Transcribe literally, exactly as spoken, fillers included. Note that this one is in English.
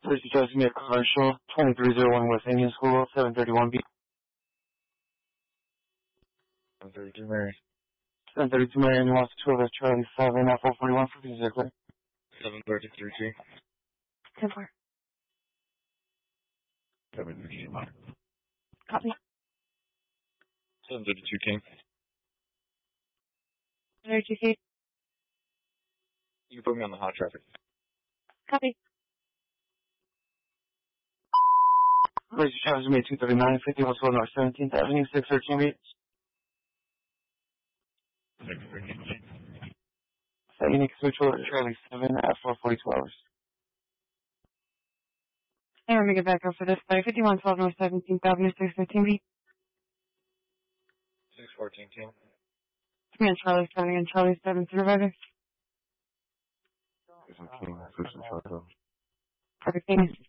First, you guys me a commercial, twenty-three oh one West Indian School, seven thirty-one B. seven thirty-two Mary. seven thirty-two Marion wants two of us, Charlie seven, F four forty-one for Ziegler. seven thirty-three G. ten four. seven thirty-two Copy. seven thirty-two King. thirty-two feet. You can put me on the hot traffic. Copy. First, you guys me two thirty-nine, fifty-one North seventeenth Avenue, six thirteen B. Set unique switch order, Charlie seven, F four forty-two hours. And we're going to get back up for this by fifty-one twelve North seventeenth Avenue, six fifteen B. six fourteen King. It's me and Charlie seven and Charlie seven supervisor. King, switch to Charlie. Perfect, thanks.